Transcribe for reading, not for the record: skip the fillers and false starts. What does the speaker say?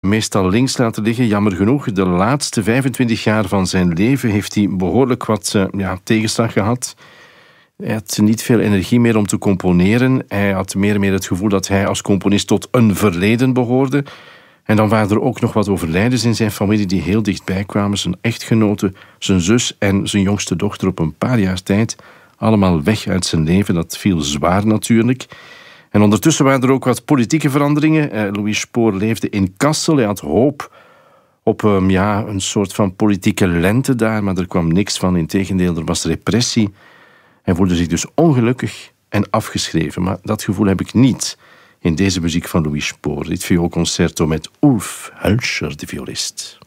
meestal links laten liggen. Jammer genoeg, de laatste 25 jaar van zijn leven heeft hij behoorlijk wat tegenslag gehad. Hij had niet veel energie meer om te componeren. Hij had meer en meer het gevoel dat hij als componist tot een verleden behoorde. En dan waren er ook nog wat overlijdens in zijn familie die heel dichtbij kwamen. Zijn echtgenote, zijn zus en zijn jongste dochter op een paar jaar tijd. Allemaal weg uit zijn leven. Dat viel zwaar natuurlijk. En ondertussen waren er ook wat politieke veranderingen. Louis Spohr leefde in Kassel. Hij had hoop op een soort van politieke lente daar. Maar er kwam niks van. Integendeel, er was repressie. Hij voelde zich dus ongelukkig en afgeschreven. Maar dat gevoel heb ik niet in deze muziek van Louis Spohr. Dit vioolconcerto met Ulf Hölscher, de violist.